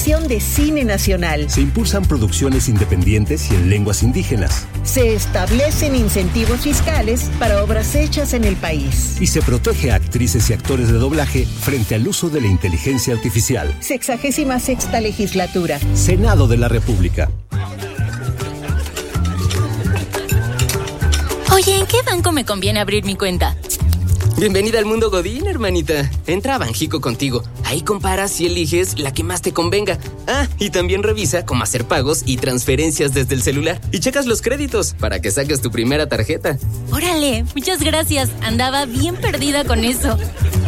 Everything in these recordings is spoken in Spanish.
Dirección de Cine Nacional. Se impulsan producciones independientes y en lenguas indígenas. Se establecen incentivos fiscales para obras hechas en el país. Y se protege a actrices y actores de doblaje frente al uso de la inteligencia artificial. 66ª Legislatura. Senado de la República. Oye, ¿en qué banco me conviene abrir mi cuenta? Bienvenida al mundo Godín, hermanita. Entra a Banjico Contigo. Ahí comparas y eliges la que más te convenga. Ah, y también revisa cómo hacer pagos y transferencias desde el celular. Y checas los créditos para que saques tu primera tarjeta. Órale, muchas gracias. Andaba bien perdida con eso.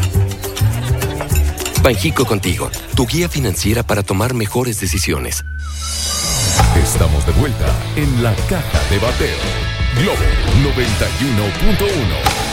Banjico Contigo, tu guía financiera para tomar mejores decisiones. Estamos de vuelta en La Caja de Bateo. Globo 91.1.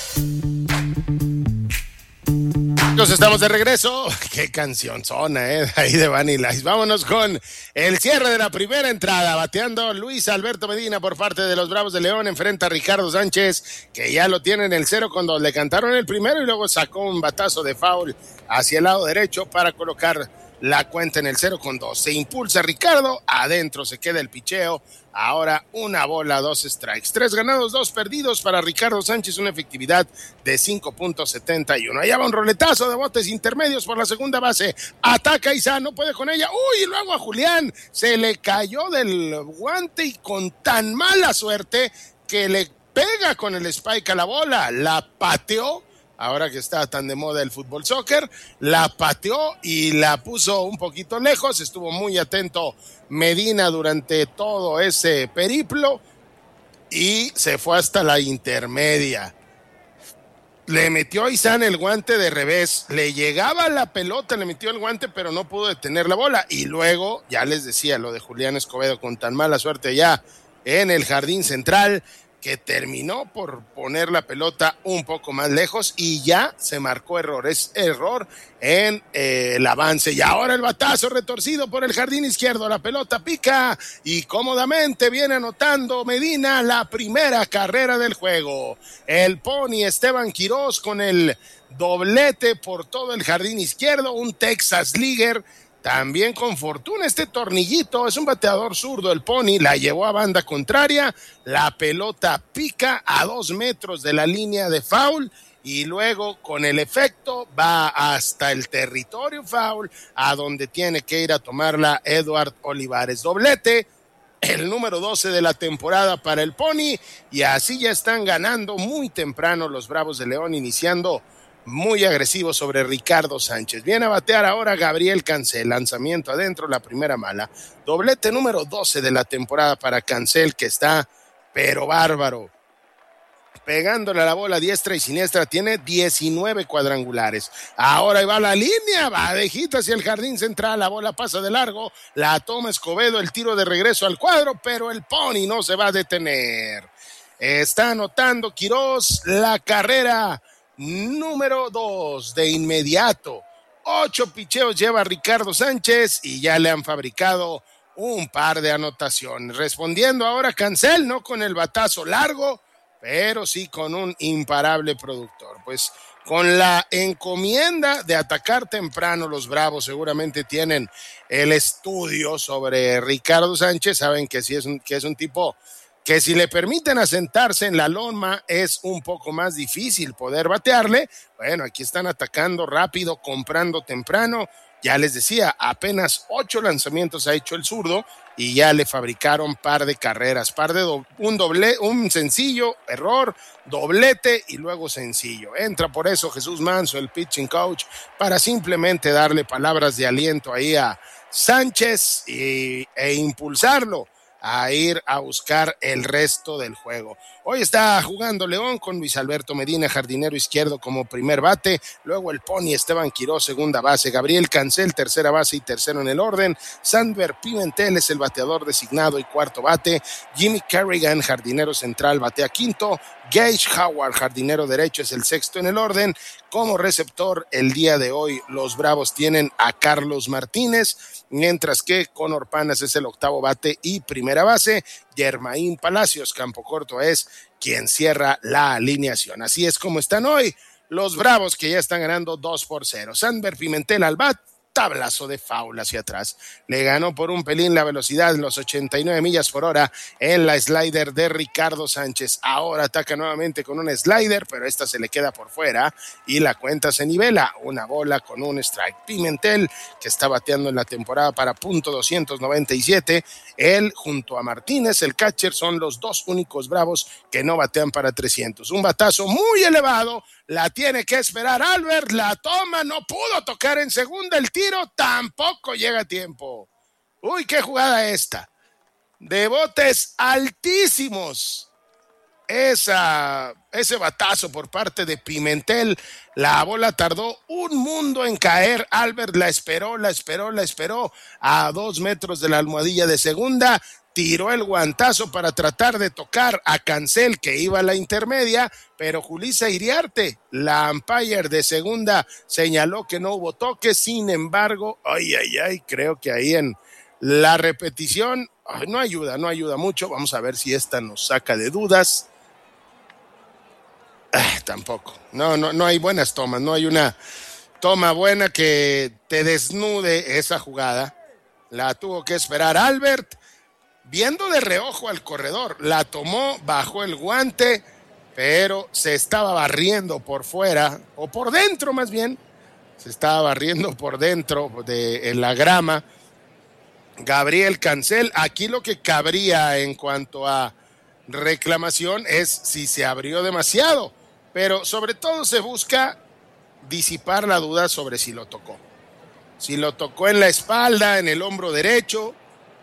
Estamos de regreso. Qué canción zona, ahí de Vanilla Ice. Vámonos con el cierre de la primera entrada. Bateando Luis Alberto Medina por parte de los Bravos de León. Enfrenta a Ricardo Sánchez, que ya lo tiene en el 0-2. Le cantaron el primero y luego sacó un batazo de foul hacia el lado derecho para colocar la cuenta en el 0-2. Se impulsa Ricardo, adentro se queda el picheo. Ahora 1 bola, 2 strikes. 3 ganados, 2 perdidos para Ricardo Sánchez, una efectividad de 5.71. Allá va un roletazo de botes intermedios por la segunda base. Ataca Isa, no puede con ella. Uy, y luego a Julián se le cayó del guante y con tan mala suerte que le pega con el spike a la bola. La pateó. Ahora que está tan de moda el fútbol soccer, la pateó y la puso un poquito lejos. Estuvo muy atento Medina durante todo ese periplo y se fue hasta la intermedia. Le metió a Izán el guante de revés, le llegaba la pelota, le metió el guante, pero no pudo detener la bola. Y luego, ya les decía, lo de Julián Escobedo con tan mala suerte ya en el jardín central, que terminó por poner la pelota un poco más lejos y ya se marcó error en el avance. Y ahora el batazo retorcido por el jardín izquierdo, la pelota pica y cómodamente viene anotando Medina la primera carrera del juego. El Pony Esteban Quirós con el doblete por todo el jardín izquierdo, un Texas Leaguer. También con fortuna este tornillito, es un bateador zurdo, el Pony la llevó a banda contraria, la pelota pica a 2 metros de la línea de foul y luego con el efecto va hasta el territorio foul a donde tiene que ir a tomarla Eduard Olivares. Doblete, el número 12 de la temporada para el Pony y así ya están ganando muy temprano los Bravos de León, iniciando muy agresivo sobre Ricardo Sánchez. Viene a batear ahora Gabriel Cancel, lanzamiento adentro, la primera mala. Doblete número 12 de la temporada para Cancel, que está pero bárbaro. Pegándole a la bola diestra y siniestra, tiene 19 cuadrangulares. Ahora va la línea, va de hit hacia el jardín central, la bola pasa de largo, la toma Escobedo, el tiro de regreso al cuadro, pero el Pony no se va a detener. Está anotando Quirós la carrera número 2 de inmediato. 8 picheos lleva Ricardo Sánchez y ya le han fabricado un par de anotaciones. Respondiendo ahora Cancel, no con el batazo largo, pero sí con un imparable productor. Pues con la encomienda de atacar temprano, los Bravos seguramente tienen el estudio sobre Ricardo Sánchez. Saben que sí es un tipo que si le permiten asentarse en la loma es un poco más difícil poder batearle. Bueno, aquí están atacando rápido, comprando temprano. Ya les decía, apenas 8 lanzamientos ha hecho el zurdo y ya le fabricaron par de carreras, un sencillo, error, doblete y luego sencillo. Entra por eso Jesús Manso, el pitching coach, para simplemente darle palabras de aliento ahí a Sánchez e impulsarlo a ir a buscar el resto del juego. Hoy está jugando León con Luis Alberto Medina, jardinero izquierdo, como primer bate, luego el Pony Esteban Quirós, segunda base, Gabriel Cancel, tercera base y tercero en el orden, Sandber Pimentel es el bateador designado y cuarto bate, Jimmy Kerrigan, jardinero central, batea quinto, Gage Howard, jardinero derecho, es el sexto en el orden. Como receptor el día de hoy los Bravos tienen a Carlos Martínez, mientras que Conor Panas es el octavo bate y primera base. Germain Palacios, campo corto, es quien cierra la alineación. Así es como están hoy los Bravos, que ya están ganando 2-0. Sandber Pimentel al bat, tablazo de foul hacia atrás. Le ganó por un pelín la velocidad, los 89 millas por hora en la slider de Ricardo Sánchez. Ahora ataca nuevamente con un slider, pero esta se le queda por fuera y la cuenta se nivela. Una bola con un strike. Pimentel, que está bateando en la temporada para .297. Él junto a Martínez, el catcher, son los dos únicos Bravos que no batean para 300. Un batazo muy elevado, la tiene que esperar Albert, la toma, no pudo tocar en segunda, el tiro tampoco llega a tiempo. Uy, qué jugada esta, de botes altísimos. Ese batazo por parte de Pimentel, la bola tardó un mundo en caer. Albert la esperó a 2 metros de la almohadilla de segunda, tiró el guantazo para tratar de tocar a Cancel, que iba a la intermedia, pero Julissa Iriarte, la umpire de segunda, señaló que no hubo toque. Sin embargo, creo que ahí en la repetición no ayuda mucho. Vamos a ver si esta nos saca de dudas. Tampoco, no hay buenas tomas, no hay una toma buena que te desnude esa jugada. La tuvo que esperar Albert, viendo de reojo al corredor, la tomó, bajó el guante, pero se estaba barriendo por fuera, o por dentro más bien, se estaba barriendo por dentro en la grama. Gabriel Cancel, aquí lo que cabría en cuanto a reclamación es si se abrió demasiado, pero sobre todo se busca disipar la duda sobre si lo tocó. Si lo tocó en la espalda, en el hombro derecho,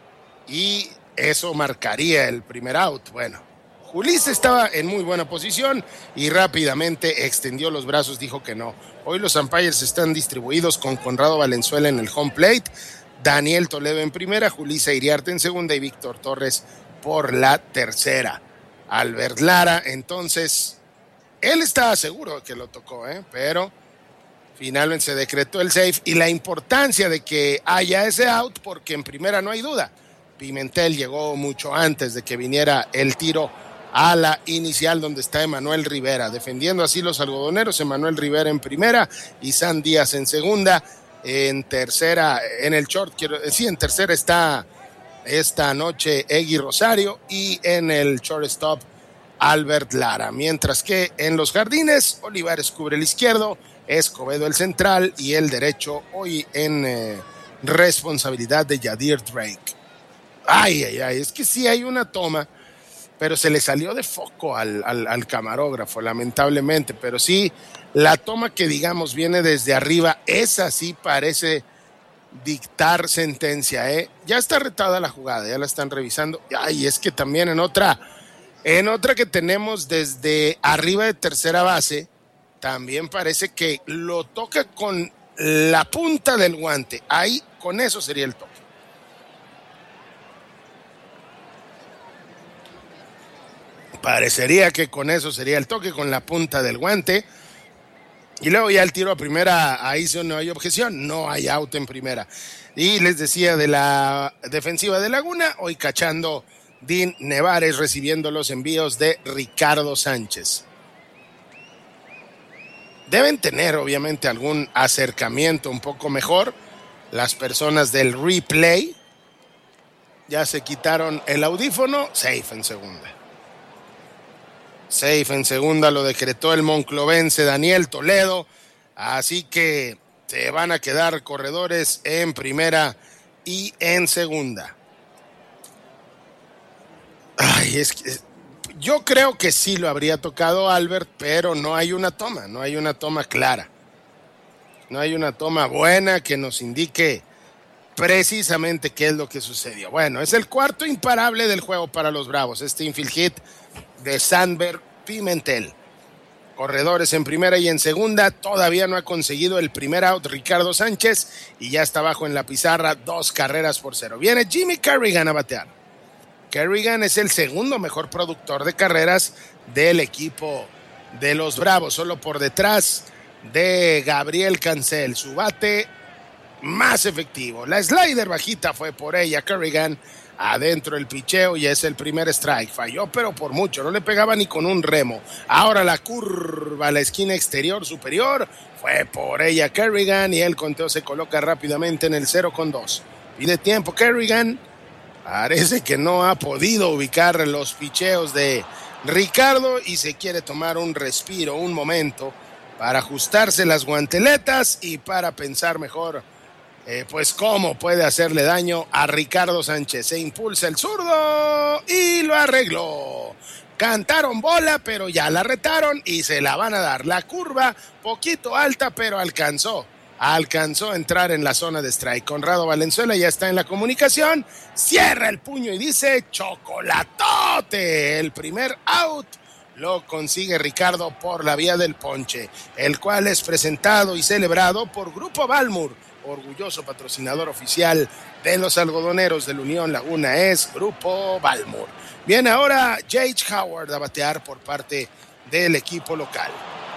y eso marcaría el primer out. Bueno, Julissa estaba en muy buena posición y rápidamente extendió los brazos, dijo que no. Hoy los umpires están distribuidos con Conrado Valenzuela en el home plate, Daniel Toledo en primera, Julissa Iriarte en segunda y Víctor Torres por la tercera. Albert Lara, entonces, él estaba seguro que lo tocó, pero finalmente se decretó el safe, y la importancia de que haya ese out, porque en primera no hay duda. Pimentel llegó mucho antes de que viniera el tiro a la inicial, donde está Emanuel Rivera, defendiendo así los algodoneros. Emanuel Rivera en primera y San Díaz en segunda. En tercera, en el short, en tercera está esta noche Egui Rosario, y en el shortstop Albert Lara, mientras que en los jardines Olivares cubre el izquierdo, Escobedo el central y el derecho hoy en responsabilidad de Yadir Drake. Es que sí hay una toma, pero se le salió de foco al camarógrafo, lamentablemente. Pero sí, la toma que digamos viene desde arriba, esa sí parece dictar sentencia, Ya está retada la jugada, ya la están revisando. Es que también en otra que tenemos desde arriba de tercera base, también parece que lo toca con la punta del guante. Ahí, con eso sería el toque. Parecería que con eso sería el toque, con la punta del guante. Y luego ya el tiro a primera, ahí no hay objeción, no hay out en primera. Y les decía de la defensiva de Laguna, hoy cachando Dean Nevares, recibiendo los envíos de Ricardo Sánchez. Deben tener obviamente algún acercamiento un poco mejor las personas del replay. Ya se quitaron el audífono, safe en segunda. Safe en segunda lo decretó el monclovense Daniel Toledo, así que se van a quedar corredores en primera y en segunda. Es que yo creo que sí lo habría tocado Albert, pero no hay una toma clara. No hay una toma buena que nos indique precisamente qué es lo que sucedió. Bueno, es el cuarto imparable del juego para los Bravos, este infield hit de Sandberg Pimentel. Corredores en primera y en segunda, todavía no ha conseguido el primer out Ricardo Sánchez y ya está abajo en la pizarra, 2 carreras por 0. Viene Jimmy Kerrigan a batear. Kerrigan es el segundo mejor productor de carreras del equipo de los Bravos, solo por detrás de Gabriel Cancel. Su bate más efectivo. La slider bajita fue por ella, Kerrigan. Adentro el picheo y es el primer strike. Falló, pero por mucho. No le pegaba ni con un remo. Ahora la curva a la esquina exterior superior. Fue por ella Kerrigan y el conteo se coloca rápidamente en el 0-2. Pide tiempo Kerrigan. Parece que no ha podido ubicar los picheos de Ricardo y se quiere tomar un respiro, un momento para ajustarse las guanteletas y para pensar mejor pues cómo puede hacerle daño a Ricardo Sánchez. Se impulsa el zurdo y lo arregló. Cantaron bola, pero ya la retaron y se la van a dar. La curva, poquito alta, pero alcanzó a entrar en la zona de strike. Conrado Valenzuela ya está en la comunicación, cierra el puño y dice chocolatote. El primer out lo consigue Ricardo por la vía del ponche, el cual es presentado y celebrado por Grupo Balmur, orgulloso patrocinador oficial de los algodoneros de la Unión Laguna. Es Grupo Balmur. Viene ahora J.H. Howard a batear por parte del equipo local.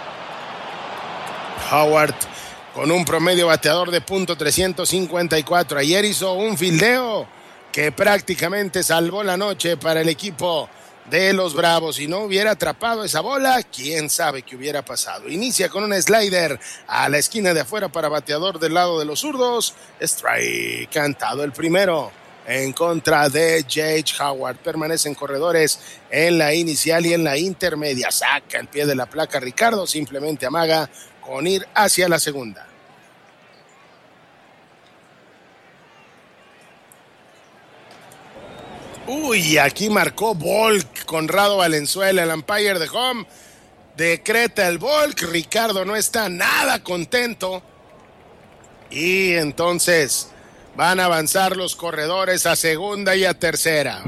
Howard con un promedio bateador de .354. Ayer hizo un fildeo que prácticamente salvó la noche para el equipo de los Bravos. Si no hubiera atrapado esa bola, quién sabe qué hubiera pasado. Inicia con un slider a la esquina de afuera para bateador del lado de los zurdos. Strike cantado el primero en contra de J.H. Howard. Permanecen corredores en la inicial y en la intermedia. Saca el pie de la placa Ricardo, simplemente amaga con ir hacia la segunda. Uy, aquí marcó Volk. Conrado Valenzuela, el umpire de home, decreta el Volk. Ricardo no está nada contento. Y entonces van a avanzar los corredores a segunda y a tercera.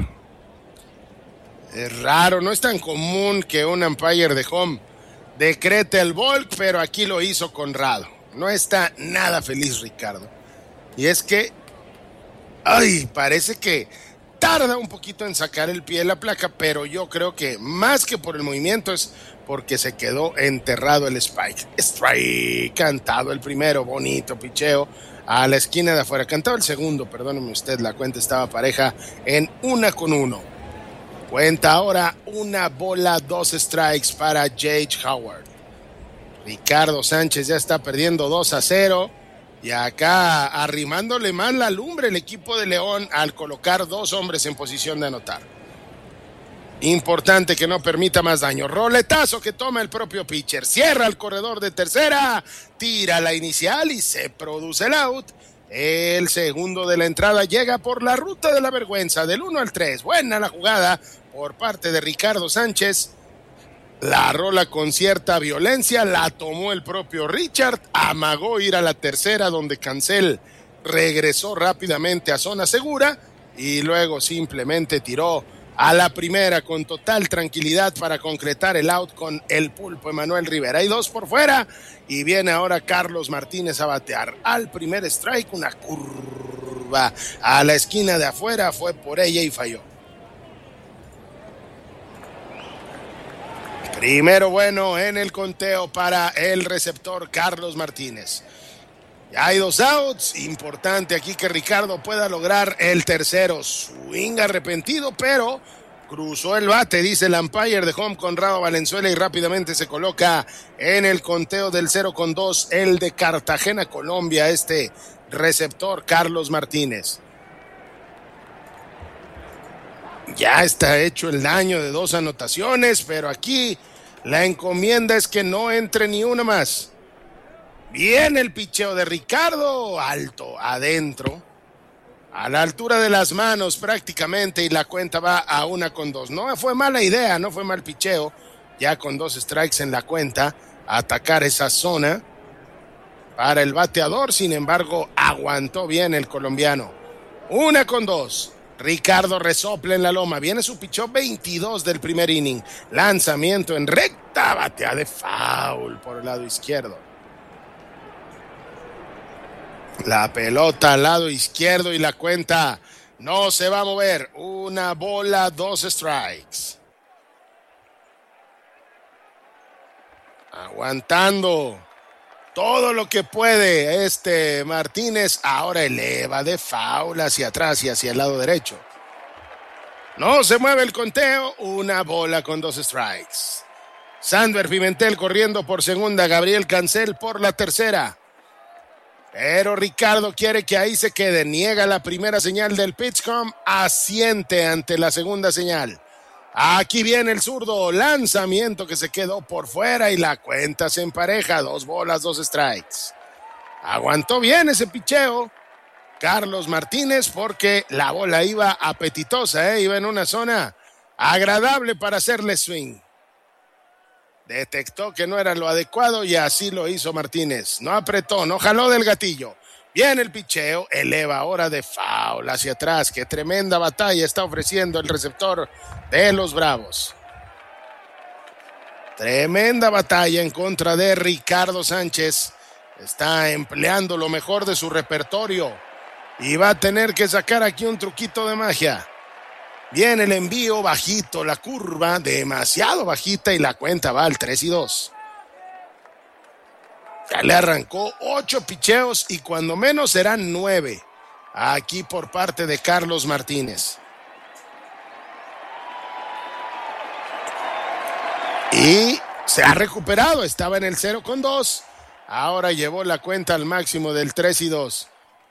Es raro, no es tan común que un umpire de home decrete el Volk, pero aquí lo hizo Conrado. No está nada feliz Ricardo. Y es que, parece que tarda un poquito en sacar el pie de la placa, pero yo creo que más que por el movimiento es porque se quedó enterrado el spike. Strike, cantado el primero, bonito picheo a la esquina de afuera. Cantado el segundo, perdóneme usted, la cuenta estaba pareja en 1-1. Cuenta ahora 1 bola, 2 strikes para J.H. Howard. Ricardo Sánchez ya está perdiendo 2-0. Y acá arrimándole más la lumbre el equipo de León al colocar 2 hombres en posición de anotar. Importante que no permita más daño. Roletazo que toma el propio pitcher. Cierra el corredor de tercera. Tira la inicial y se produce el out. El segundo de la entrada llega por la ruta de la vergüenza del 1-3. Buena la jugada por parte de Ricardo Sánchez. La rola con cierta violencia, la tomó el propio Richard, amagó ir a la tercera donde Cancel regresó rápidamente a zona segura y luego simplemente tiró a la primera con total tranquilidad para concretar el out con el pulpo Emanuel Rivera. Hay 2 por fuera y viene ahora Carlos Martínez a batear. Al primer strike, una curva a la esquina de afuera, fue por ella y falló. Primero bueno en el conteo para el receptor Carlos Martínez. Ya hay 2 outs. Importante aquí que Ricardo pueda lograr el tercero. Swing arrepentido, pero cruzó el bate, dice el umpire de home Conrado Valenzuela, y rápidamente se coloca en el conteo del 0-2 el de Cartagena, Colombia, este receptor Carlos Martínez. Ya está hecho el daño de 2 anotaciones, pero aquí la encomienda es que no entre ni una más. Viene el picheo de Ricardo, alto, adentro, a la altura de las manos prácticamente, y la cuenta va a 1-2. No fue mala idea, no fue mal picheo, ya con 2 strikes en la cuenta, atacar esa zona para el bateador. Sin embargo, aguantó bien el colombiano. 1-2. Ricardo resopla en la loma. Viene su picheo 22 del primer inning. Lanzamiento en recta, batea de foul por el lado izquierdo. La pelota al lado izquierdo y la cuenta no se va a mover. 1 bola, 2 strikes. Aguantando todo lo que puede Martínez. Ahora eleva de foul hacia atrás y hacia el lado derecho. No se mueve el conteo, una bola con 2 strikes. Sandber Pimentel corriendo por segunda, Gabriel Cancel por la tercera. Pero Ricardo quiere que ahí se quede, niega la primera señal del PitchCom, asiente ante la segunda señal. Aquí viene el zurdo, lanzamiento que se quedó por fuera y la cuenta se empareja, 2 bolas, 2 strikes. Aguantó bien ese picheo Carlos Martínez porque la bola iba apetitosa, iba en una zona agradable para hacerle swing. Detectó que no era lo adecuado y así lo hizo Martínez. No apretó, no jaló del gatillo. Viene el picheo, eleva ahora de foul hacia atrás. Qué tremenda batalla está ofreciendo el receptor de los Bravos. Tremenda batalla en contra de Ricardo Sánchez. Está empleando lo mejor de su repertorio y va a tener que sacar aquí un truquito de magia. Viene el envío bajito, la curva demasiado bajita y la cuenta va al 3-2. Ya le arrancó 8 picheos y cuando menos serán 9 aquí por parte de Carlos Martínez. Y se ha recuperado, estaba en el 0-2, ahora llevó la cuenta al máximo del 3-2.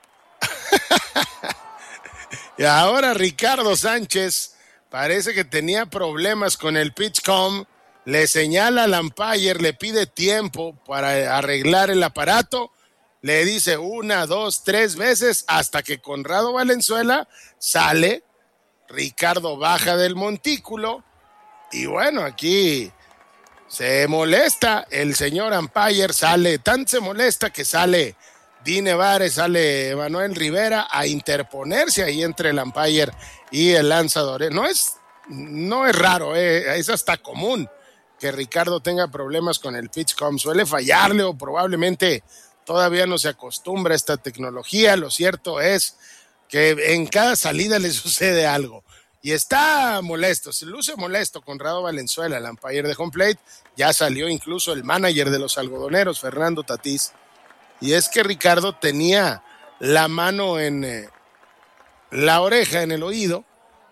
Y ahora Ricardo Sánchez parece que tenía problemas con el PitchCom. Le señala al umpire, le pide tiempo para arreglar el aparato. Le dice 1, 2, 3 veces hasta que Conrado Valenzuela sale. Ricardo baja del montículo. Y bueno, aquí se molesta el señor umpire. Sale, tan se molesta que sale Dine Vares, sale Manuel Rivera a interponerse ahí entre el umpire y el lanzador. No es raro, es hasta común que Ricardo tenga problemas con el PitchCom. Suele fallarle o probablemente todavía no se acostumbra a esta tecnología. Lo cierto es que en cada salida le sucede algo. Y está molesto, se luce molesto Conrado Valenzuela, el umpire de home plate. Ya salió incluso el manager de los algodoneros, Fernando Tatís. Y es que Ricardo tenía la mano en la oreja, en el oído,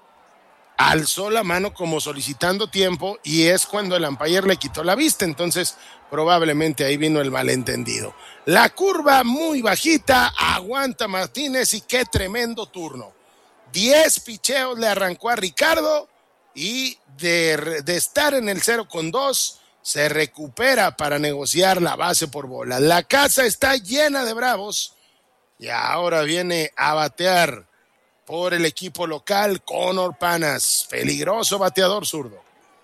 alzó la mano como solicitando tiempo y es cuando el umpire le quitó la vista. Entonces probablemente ahí vino el malentendido. La curva muy bajita, aguanta Martínez y qué tremendo turno. 10 picheos le arrancó a Ricardo y de estar en el 0-2 se recupera para negociar la base por bola. La casa está llena de Bravos y ahora viene a batear por el equipo local Conor Panas, peligroso bateador zurdo.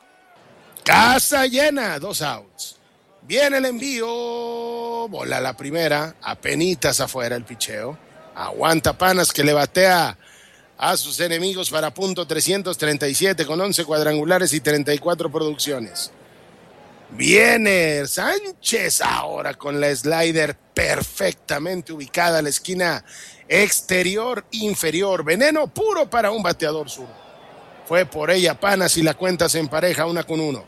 Casa llena, 2 outs. Viene el envío, bola la primera, apenitas afuera el picheo. Aguanta Panas que le batea a sus enemigos para punto 337 con 11 cuadrangulares y 34 producciones. Viene Sánchez ahora con la slider perfectamente ubicada a la esquina exterior inferior. Veneno puro para un bateador zurdo. Fue por ella Panas y la cuenta se empareja 1-1.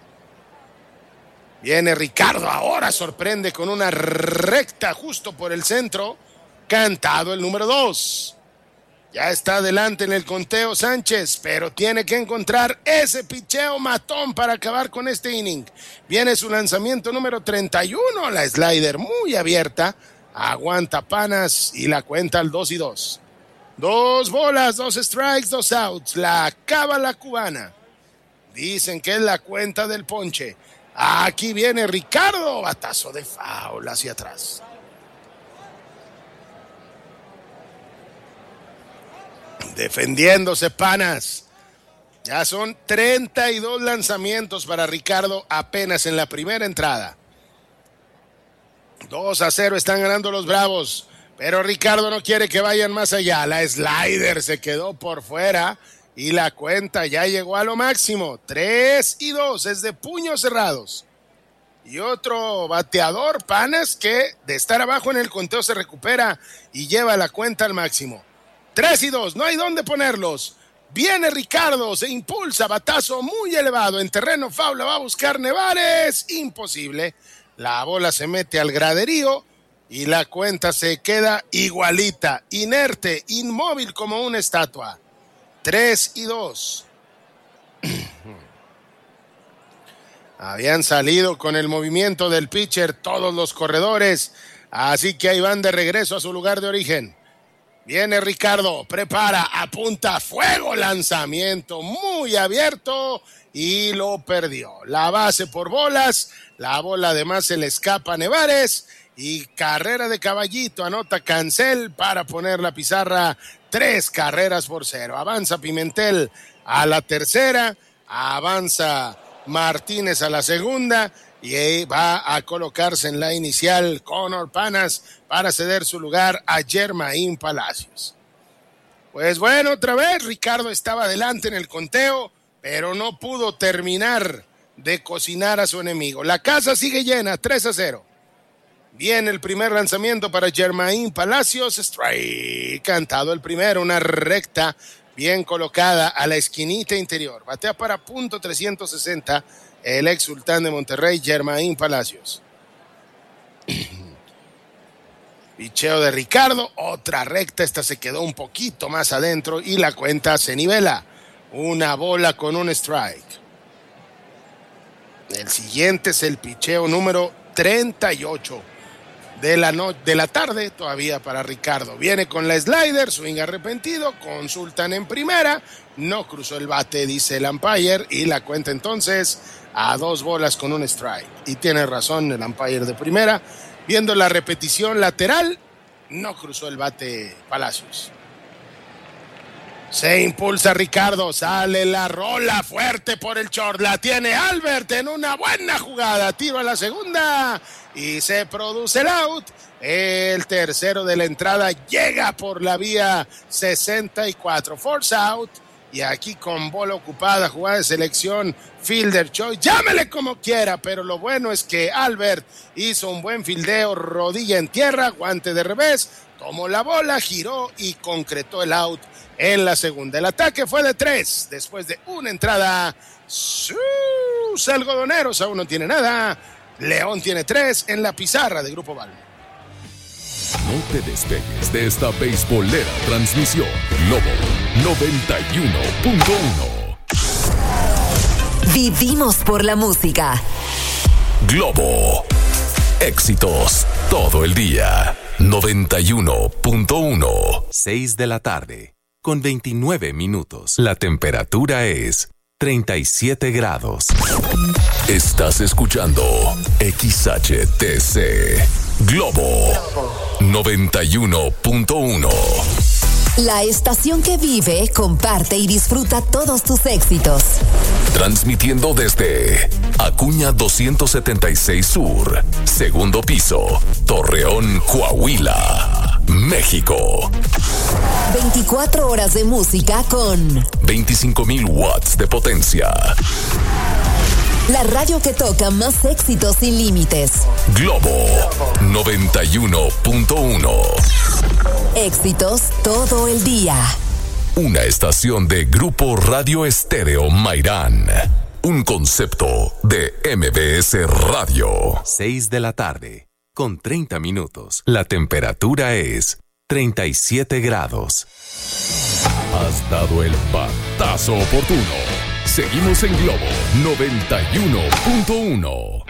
Viene Ricardo ahora, sorprende con una recta justo por el centro. Cantado el número 2. Ya está adelante en el conteo Sánchez, pero tiene que encontrar ese picheo matón para acabar con este inning. Viene su lanzamiento número 31, la slider muy abierta. Aguanta Panas y la cuenta al 2-2. 2 bolas, 2 strikes, 2 outs. La acaba la cubana. Dicen que es la cuenta del ponche. Aquí viene Ricardo, batazo de foul hacia atrás. Defendiéndose Panas. Ya son 32 lanzamientos para Ricardo apenas en la primera entrada. 2-0 están ganando los Bravos, pero Ricardo no quiere que vayan más allá. La slider se quedó por fuera y la cuenta ya llegó a lo máximo. 3-2, es de puños cerrados. Y otro bateador, Panas, que de estar abajo en el conteo se recupera y lleva la cuenta al máximo. 3-2, no hay dónde ponerlos. Viene Ricardo, se impulsa, batazo muy elevado en terreno foul, va a buscar Nevares, imposible. La bola se mete al graderío, y la cuenta se queda igualita, inerte, inmóvil como una estatua. 3-2. Habían salido con el movimiento del pitcher todos los corredores, así que ahí van de regreso a su lugar de origen. Viene Ricardo, prepara, apunta, fuego, lanzamiento muy abierto y lo perdió. La base por bolas, la bola además se le escapa a Nevares y carrera de caballito, anota Cancel para poner la pizarra 3-0. Avanza Pimentel a la tercera, avanza Martínez a la segunda y ahí va a colocarse en la inicial Conor Panas para ceder su lugar a Germain Palacios. Pues bueno, otra vez Ricardo estaba adelante en el conteo, pero no pudo terminar de cocinar a su enemigo. La casa sigue llena, 3-0. Viene el primer lanzamiento para Germain Palacios, strike, cantado el primero, una recta bien colocada a la esquinita interior. Batea para .360 el ex sultán de Monterrey, Germain Palacios. Picheo de Ricardo, otra recta, esta se quedó un poquito más adentro y la cuenta se nivela. Una bola con un strike. El siguiente es el picheo número 38 de la tarde todavía para Ricardo. Viene con la slider, swing arrepentido, consultan en primera, no cruzó el bate, dice el umpire, y la cuenta entonces a 2 bolas con un strike. Y tiene razón el umpire de primera, viendo la repetición lateral, no cruzó el bate Palacios. Se impulsa Ricardo, sale la rola fuerte por el short, la tiene Albert en una buena jugada, tiro a la segunda y se produce el out. El tercero de la entrada llega por la vía 64, force out, y aquí con bola ocupada, jugada de selección, fielder choice, llámele como quiera, pero lo bueno es que Albert hizo un buen fildeo, rodilla en tierra, guante de revés, tomó la bola, giró y concretó el out en la segunda. El ataque fue de 3, después de una entrada. Sus algodoneros aún no tiene nada. León tiene 3 en la pizarra de Grupo Balbo. No te despegues de esta beisbolera transmisión. Globo 91.1. Vivimos por la música. Globo. Éxitos todo el día. 91.1. 6 de la tarde, con 29 minutos. La temperatura es 37 grados. Estás escuchando XHTC Globo 91.1. La estación que vive, comparte y disfruta todos tus éxitos. Transmitiendo desde Acuña 276 Sur, segundo piso, Torreón, Coahuila, México. 24 horas de música con 25,000 watts de potencia. La radio que toca más éxitos sin límites. Globo 91.1. Éxitos todo el día. Una estación de Grupo Radio Estéreo Mairán. Un concepto de MBS Radio. 6 de la tarde, con 30 minutos. La temperatura es 37 grados. Has dado el batazo oportuno. Seguimos en Globo 91.1.